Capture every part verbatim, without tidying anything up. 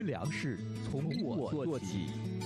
粮食从我做起。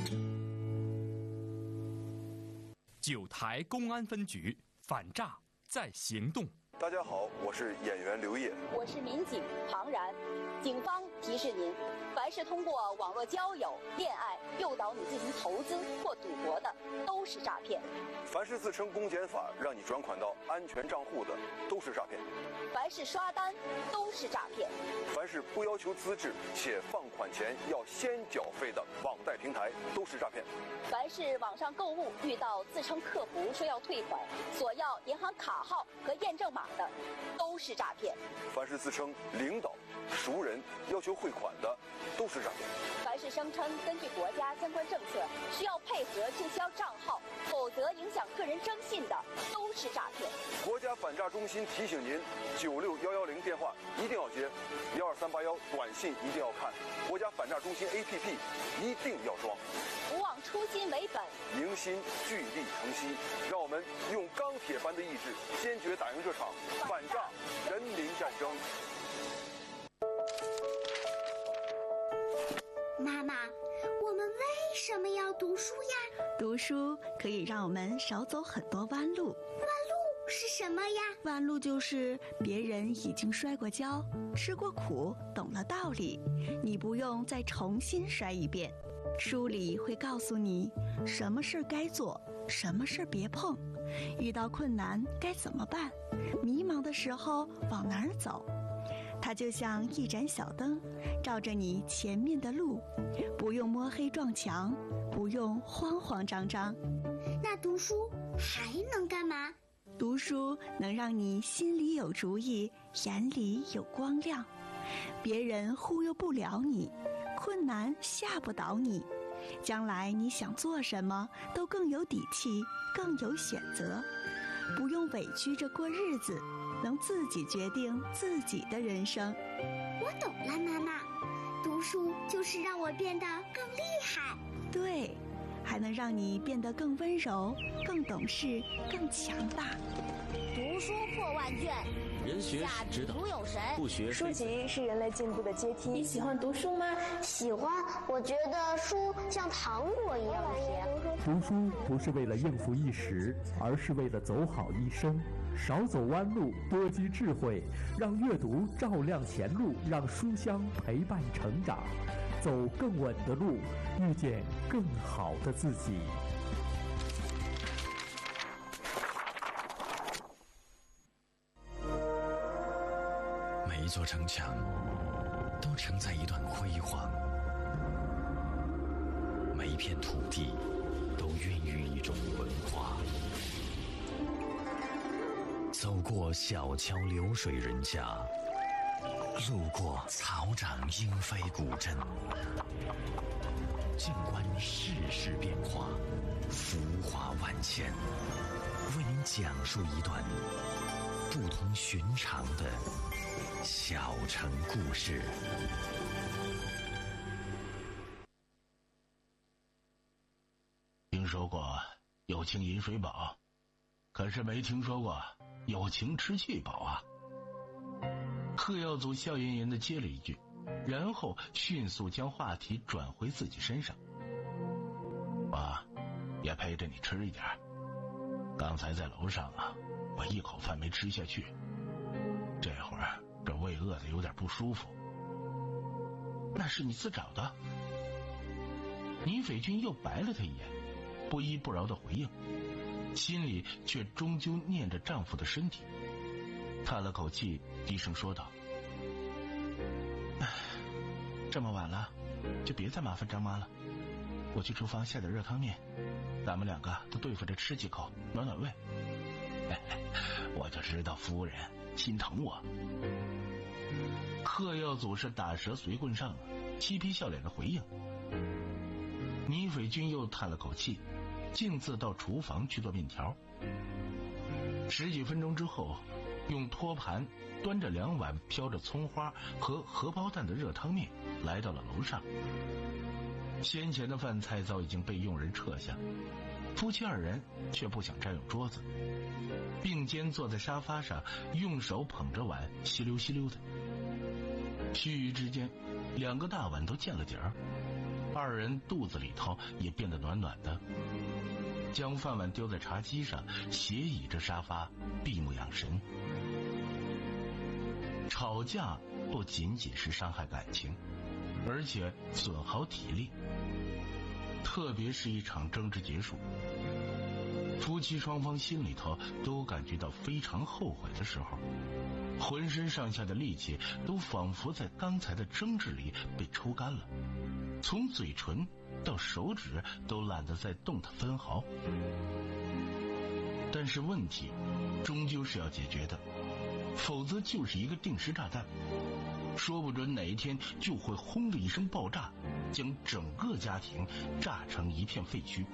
九台公安分局反诈在行动。 大家好，我是演员刘烨， 我是民警庞然。警方提示您，凡是通过网络交友、恋爱诱导你进行投资或赌博的，都是诈骗； 凡是自称公检法让你转款到安全账户的，都是诈骗； 凡是刷单，都是诈骗； 凡是不要求资质且放款前要先缴费的网贷平台，都是诈骗； 凡是网上购物遇到自称客服说要退款，索要银行卡号和验证码的，都是诈骗； 凡是自称领导、熟人要求汇款的，都是诈骗； 凡是声称根据国家相关政策需要配合注销账号，否则影响个人征信的，都是诈骗。 国家反诈中心提醒您：九六幺幺零电话一定要接，幺二三八幺短信一定要看，国家反诈中心 A P P 一定要装。 不忘初心为本， 凝心聚力成溪，让我们用钢铁般的意志，坚决打赢这场反诈人民战争。 妈妈，我们为什么要读书呀？ 读书可以让我们少走很多弯路。 弯路是什么呀？ 弯路就是别人已经摔过跤，吃过苦，懂了道理，你不用再重新摔一遍。书里会告诉你什么事该做，什么事别碰，遇到困难该怎么办，迷茫的时候往哪儿走。它就像一盏小灯，照着你前面的路，不用摸黑撞墙，不用慌慌张张。 那读书还能干嘛？ 读书能让你心里有主意，眼里有光亮，别人忽悠不了你，困难吓不倒你，将来你想做什么都更有底气，更有选择，不用委屈着过日子，能自己决定自己的人生。 我懂了，妈妈，读书就是让我变得更厉害。 对，还能让你变得更温柔，更懂事，更强大。 读书破万卷， 人学是指导，不学书籍是人类进步的阶梯。 你喜欢读书吗？ 喜欢，我觉得书像糖果一样甜。 读书不是为了应付一时，而是为了走好一生。少走弯路，多积智慧，让阅读照亮前路，让书香陪伴成长，走更稳的路，遇见更好的自己。 每一座城墙都承载一段辉煌，每一片土地都孕育一种文化。走过小桥流水人家，路过草长莺飞古镇，静观世事变化，浮华万千，为您讲述一段不同寻常的小城故事。 听说过友情饮水饱，可是没听说过友情吃气饱啊。嗑药组笑吟吟地接了一句，然后迅速将话题转回自己身上。我也陪着你吃一点，刚才在楼上啊，我一口饭没吃下去，这会儿这胃饿得有点不舒服。那是你自找的。倪斐君又白了他一眼，不依不饶的回应，心里却终究念着丈夫的身体，叹了口气，低声说道：唉，这么晚了，就别再麻烦张妈了，我去厨房下点热汤面，咱们两个都对付着吃几口，暖暖胃。我就知道夫人心疼我。嗑药组是打蛇随棍上啊，嬉皮笑脸的回应。倪斐君又叹了口气，径自到厨房去做面条。十几分钟之后，用托盘端着两碗飘着葱花和荷包蛋的热汤面来到了楼上。先前的饭菜早已经被佣人撤下，夫妻二人却不想占用桌子，并肩坐在沙发上，用手捧着碗，吸溜吸溜的。须臾之间， 两个大碗都见了底儿，二人肚子里头也变得暖暖的。将饭碗丢在茶几上，斜倚着沙发，闭目养神。吵架不仅仅是伤害感情，而且损耗体力。特别是一场争执结束，夫妻双方心里头都感觉到非常后悔的时候，浑身上下的力气都仿佛在刚才的争执里被抽干了，从嘴唇到手指都懒得再动它分毫。但是问题终究是要解决的，否则就是一个定时炸弹，说不准哪一天就会轰的一声爆炸，将整个家庭炸成一片废墟。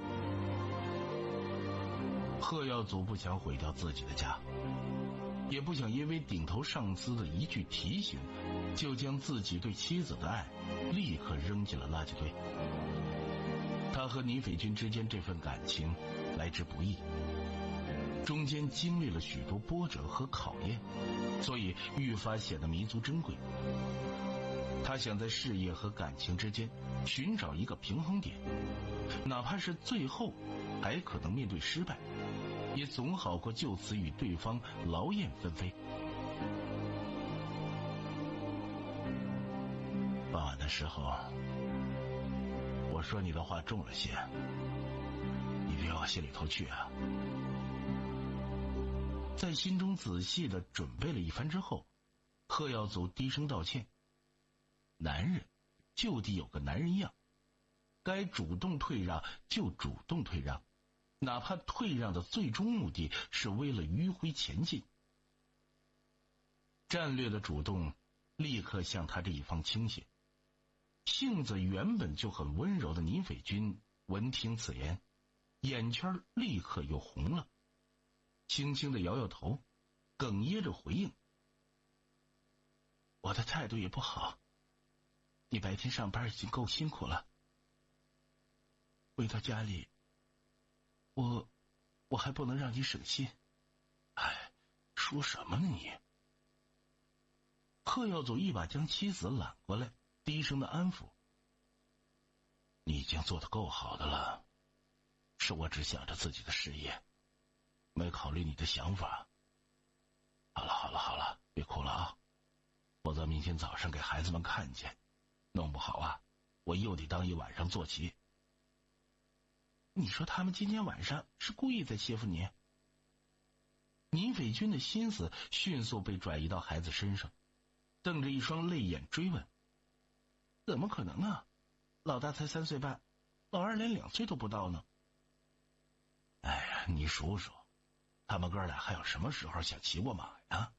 贺耀祖不想毁掉自己的家，也不想因为顶头上司的一句提醒，就将自己对妻子的爱立刻扔进了垃圾堆。他和倪斐君之间这份感情来之不易，中间经历了许多波折和考验，所以愈发显得弥足珍贵。他想在事业和感情之间寻找一个平衡点，哪怕是最后还可能面对失败，也总好过就此与对方劳燕分飞。傍晚的时候，我说你的话重了些，你别往心里头去啊。在心中仔细的准备了一番之后，贺耀祖低声道歉。男人就得有个男人样，该主动退让就主动退让，哪怕退让的最终目的是为了迂回前进。战略的主动立刻向他这一方倾斜。性子原本就很温柔的倪斐君闻听此言，眼圈立刻又红了，轻轻的摇摇头，哽咽着回应：我的态度也不好，你白天上班已经够辛苦了，回到家里我我还不能让你省心。哎，说什么呢你？贺耀祖一把将妻子揽过来，低声的安抚：你已经做得够好的了，是我只想着自己的事业，没考虑你的想法。好了好了好了，别哭了啊，否则明天早上给孩子们看见，弄不好啊，我又得当一晚上坐骑。你说他们今天晚上是故意在欺负你？倪斐君的心思迅速被转移到孩子身上，瞪着一双泪眼追问：怎么可能啊？老大才三岁半，老二连两岁都不到呢。哎呀，你数数，他们哥俩还有什么时候想骑过马呀？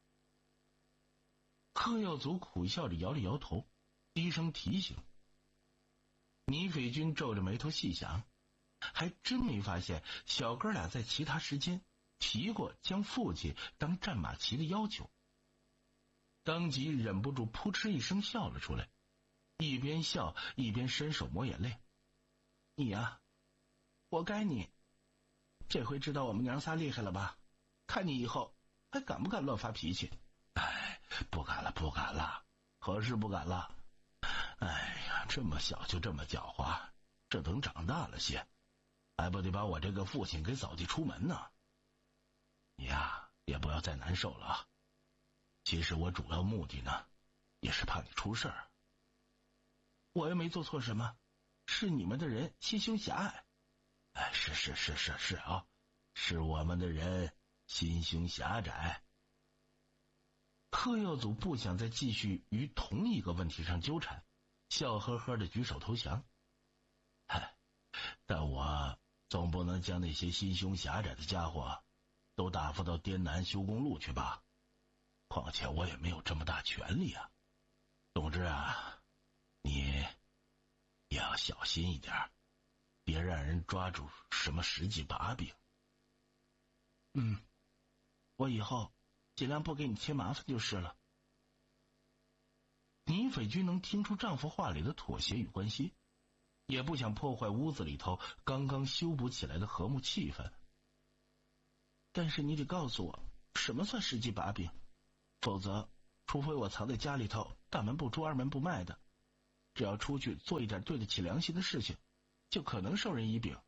贺耀祖苦笑着摇了摇头，低声提醒。倪斐君皱着眉头细想，还真没发现小哥俩在其他时间提过将父亲当战马骑的要求，当即忍不住扑哧一声笑了出来，一边笑一边伸手抹眼泪：你呀，活该你，这回知道我们娘仨厉害了吧？看你以后还敢不敢乱发脾气？哎，不敢了不敢了，可是不敢了。哎呀，这么小就这么狡猾，这等长大了些，还不得把我这个父亲给扫地出门呢？你呀，也不要再难受了啊。其实我主要目的呢，也是怕你出事儿。我又没做错什么，是你们的人心胸狭隘。哎，是是是是是啊，是我们的人心胸狭窄。贺耀祖不想再继续于同一个问题上纠缠，笑呵呵的举手投降。嗨，但我总不能将那些心胸狭窄的家伙都打发到滇南修公路去吧？况且我也没有这么大权力啊。总之啊，你也要小心一点，别让人抓住什么实际把柄。嗯，我以后尽量不给你添麻烦就是了。倪斐君能听出丈夫话里的妥协与关心，也不想破坏屋子里头刚刚修补起来的和睦气氛。但是你得告诉我，什么算实际把柄？否则，除非我藏在家里头，大门不出二门不迈的， 只要出去做一点对得起良心的事情，就可能授人以柄。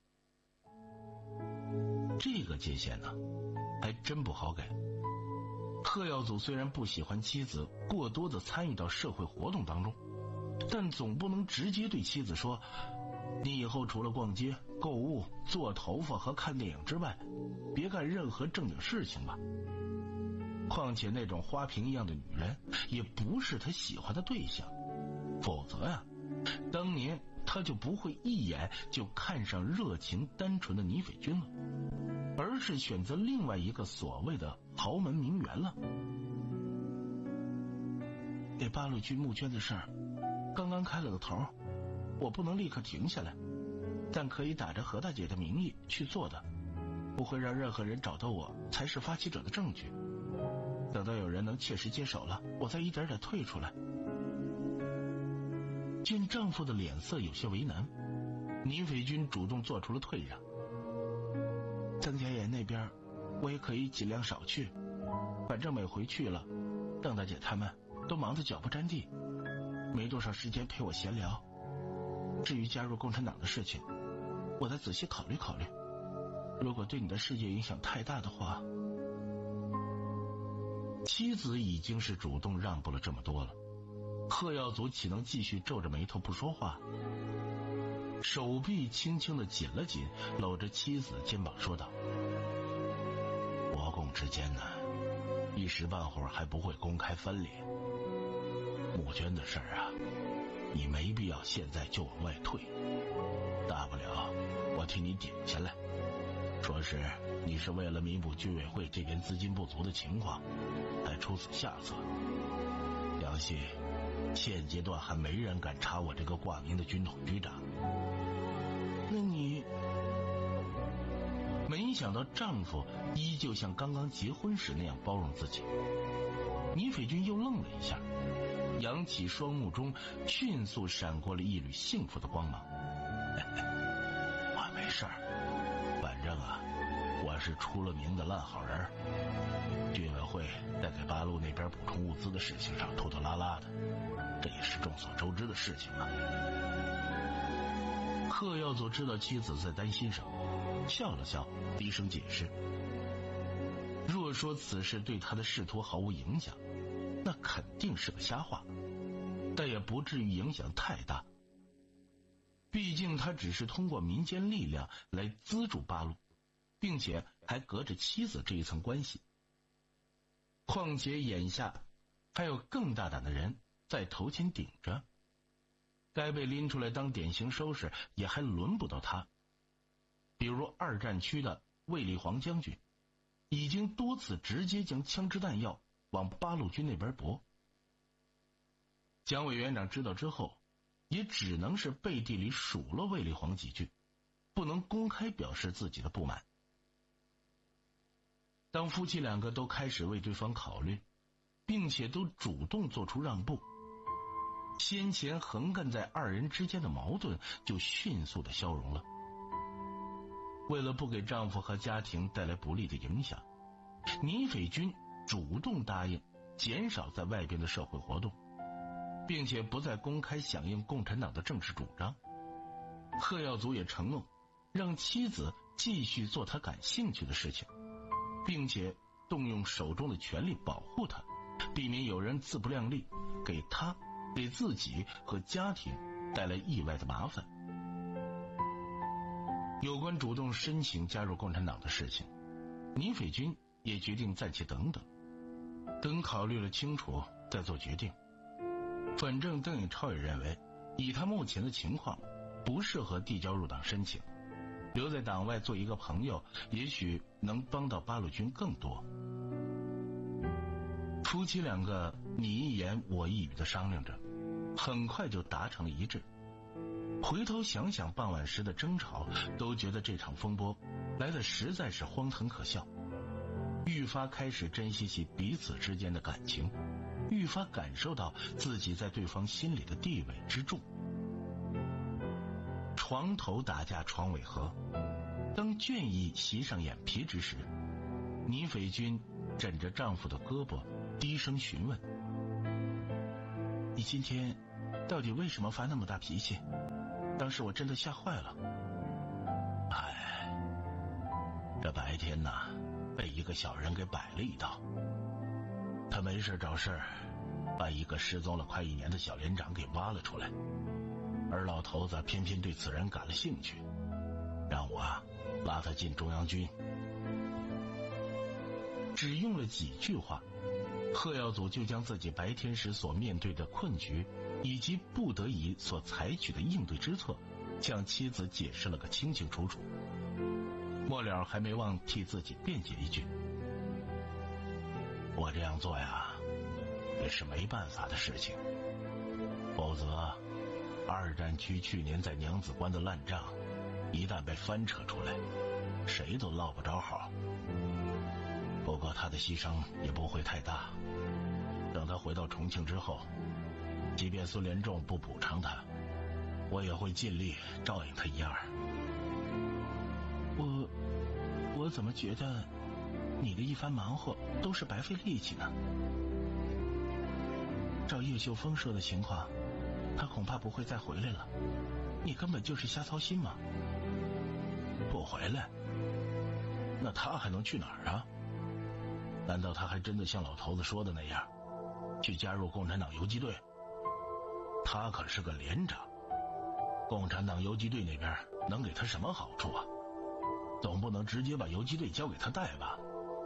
这个界限呢，还真不好给。贺耀祖虽然不喜欢妻子过多的参与到社会活动当中，但总不能直接对妻子说，你以后除了逛街、购物、做头发和看电影之外，别干任何正经事情吧。况且那种花瓶一样的女人也不是他喜欢的对象，否则呀、啊，当年他就不会一眼就看上热情单纯的倪斐君了，而是选择另外一个所谓的豪门名媛了。那八路军募捐的事儿刚刚开了个头，我不能立刻停下来，但可以打着何大姐的名义去做的，不会让任何人找到我才是发起者的证据。等到有人能切实接手了，我再一点点退出来。见丈夫的脸色有些为难，倪斐君主动做出了退让。曾家岩那边我也可以尽量少去，反正每回去了，邓大姐他们都忙得脚不沾地，没多少时间陪我闲聊。至于加入共产党的事情，我再仔细考虑考虑，如果对你的事业影响太大的话。妻子已经是主动让步了这么多了，贺耀祖岂能继续皱着眉头不说话？手臂轻轻地紧了紧，搂着妻子肩膀说道，国共之间呢，一时半会儿还不会公开分裂，募捐的事儿啊，你没必要现在就往外退，大不了我替你顶下来，说是你是为了弥补居委会这边资金不足的情况才出此下策，相信现阶段还没人敢查我这个挂名的军统局长。那你……没想到丈夫依旧像刚刚结婚时那样包容自己。倪斐君又愣了一下，扬起双目中迅速闪过了一缕幸福的光芒。我没事儿，反正啊，我是出了名的烂好人，居委会在给八路那边补充物资的事情上拖拖拉拉的，这也是众所周知的事情啊。贺耀祖知道妻子在担心什么，笑了笑，低声解释。若说此事对他的仕途毫无影响，那肯定是个瞎话，但也不至于影响太大。毕竟他只是通过民间力量来资助八路，并且还隔着妻子这一层关系。况且眼下还有更大胆的人在头前顶着，该被拎出来当典型收拾也还轮不到他。比如二战区的卫立煌将军，已经多次直接将枪支弹药往八路军那边拨。蒋委员长知道之后，也只能是背地里数落卫立煌几句，不能公开表示自己的不满。当夫妻两个都开始为对方考虑，并且都主动做出让步，先前横亘在二人之间的矛盾就迅速的消融了。为了不给丈夫和家庭带来不利的影响，倪斐君主动答应减少在外边的社会活动，并且不再公开响应共产党的政治主张。贺耀祖也承诺让妻子继续做他感兴趣的事情，并且动用手中的权力保护他，避免有人自不量力，给他、给自己和家庭带来意外的麻烦。有关主动申请加入共产党的事情，倪斐君也决定暂且等等，等考虑了清楚再做决定。反正邓颖超也认为，以他目前的情况，不适合递交入党申请，留在党外做一个朋友，也许能帮到八路军更多。夫妻两个你一言我一语的商量着，很快就达成了一致。回头想想傍晚时的争吵，都觉得这场风波来得实在是荒唐可笑，愈发开始珍惜起彼此之间的感情，愈发感受到自己在对方心里的地位之重。床头打架床尾和，当倦意袭上眼皮之时，倪斐君枕着丈夫的胳膊低声询问，你今天到底为什么发那么大脾气？当时我真的吓坏了。哎，这白天呐，被一个小人给摆了一道。他没事找事儿，把一个失踪了快一年的小连长给挖了出来，而老头子偏偏对此人感了兴趣，让我啊拉他进中央军。只用了几句话，贺耀祖就将自己白天时所面对的困局以及不得已所采取的应对之策向妻子解释了个清清楚楚。末了还没忘替自己辩解一句：我这样做呀也是没办法的事情，否则二战区去年在娘子关的烂账一旦被翻扯出来，谁都落不着好。不过他的牺牲也不会太大，等他回到重庆之后，即便孙连仲不补偿他，我也会尽力照应他一二。我我怎么觉得你的一番忙活都是白费力气呢？照叶秀峰说的情况，他恐怕不会再回来了，你根本就是瞎操心嘛。不回来？那他还能去哪儿啊？难道他还真的像老头子说的那样，去加入共产党游击队？他可是个连长，共产党游击队那边能给他什么好处啊？总不能直接把游击队交给他带吧？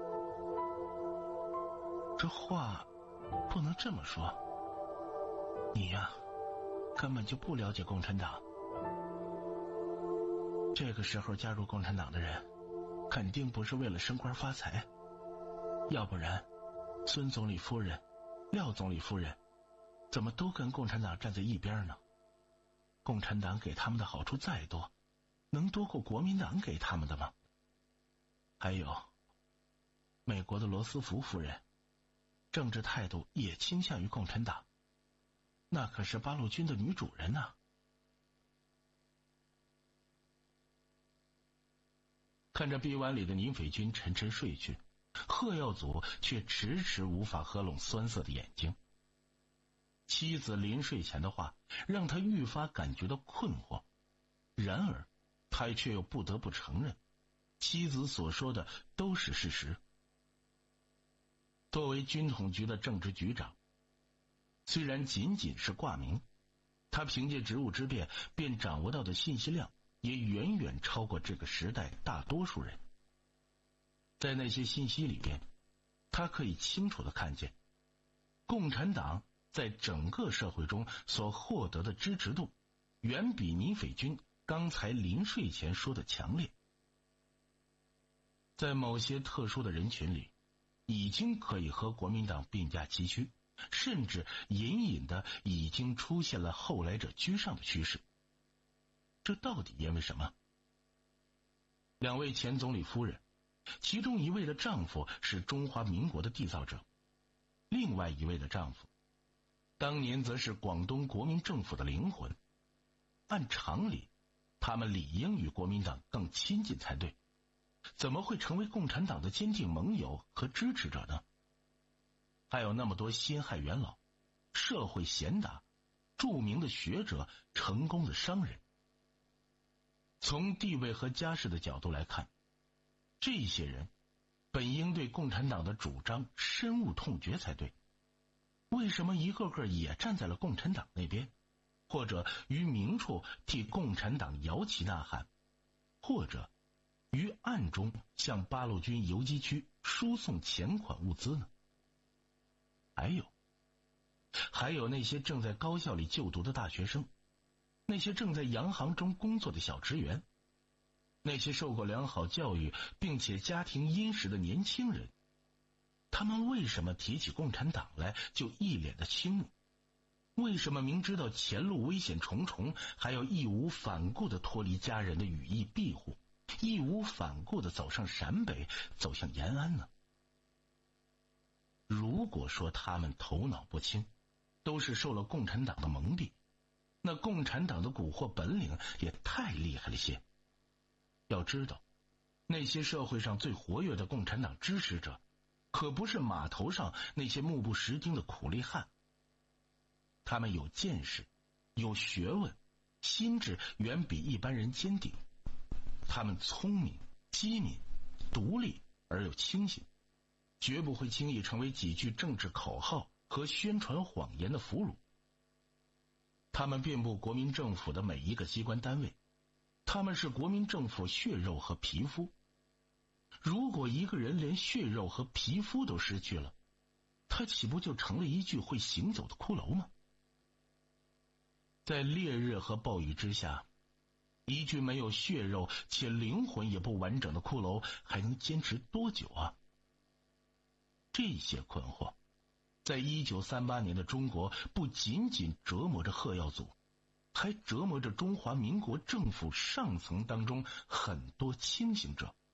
这话不能这么说，你呀根本就不了解共产党。这个时候加入共产党的人肯定不是为了升官发财，要不然孙总理夫人、廖总理夫人怎么都跟共产党站在一边呢？共产党给他们的好处再多，能多过国民党给他们的吗？还有美国的罗斯福夫人政治态度也倾向于共产党，那可是八路军的女主人呐、啊。看着臂弯里的宁匪军沉沉睡去，贺耀祖却迟迟无法合拢酸涩的眼睛。妻子临睡前的话让他愈发感觉到困惑，然而他却又不得不承认，妻子所说的都是事实。作为军统局的政治局长，虽然仅仅是挂名，他凭借职务之便便掌握到的信息量也远远超过这个时代大多数人。在那些信息里边，他可以清楚地看见，共产党在整个社会中所获得的支持度，远比宁匪军刚才临睡前说的强烈。在某些特殊的人群里，已经可以和国民党并驾齐驱，甚至隐隐的已经出现了后来者居上的趋势。这到底因为什么？两位前总理夫人，其中一位的丈夫是中华民国的缔造者，另外一位的丈夫当年则是广东国民政府的灵魂。按常理，他们理应与国民党更亲近才对，怎么会成为共产党的坚定盟友和支持者呢？还有那么多辛亥元老、社会贤达、著名的学者、成功的商人。从地位和家世的角度来看，这些人本应对共产党的主张深恶痛绝才对，为什么一个个也站在了共产党那边，或者于明处替共产党摇旗呐喊，或者于暗中向八路军游击区输送钱款物资呢？还有还有那些正在高校里就读的大学生，那些正在洋行中工作的小职员，那些受过良好教育并且家庭殷实的年轻人，他们为什么提起共产党来就一脸的轻蔑？为什么明知道前路危险重重，还要义无反顾地脱离家人的羽翼庇护，义无反顾地走上陕北，走向延安呢？如果说他们头脑不清，都是受了共产党的蒙蔽，那共产党的蛊惑本领也太厉害了些。要知道，那些社会上最活跃的共产党支持者，可不是码头上那些目不识丁的苦力汉。他们有见识， 有学问，心智远比一般人坚定。他们聪明、机敏、独立而又清醒，绝不会轻易成为几句政治口号和宣传谎言的俘虏。他们遍布国民政府的每一个机关单位，他们是国民政府血肉和皮肤。如果一个人连血肉和皮肤都失去了，他岂不就成了一具会行走的骷髅吗？在烈日和暴雨之下，一具没有血肉且灵魂也不完整的骷髅还能坚持多久啊？这些困惑在一九三八年的中国不仅仅折磨着贺耀祖，还折磨着中华民国政府上层当中很多清醒者。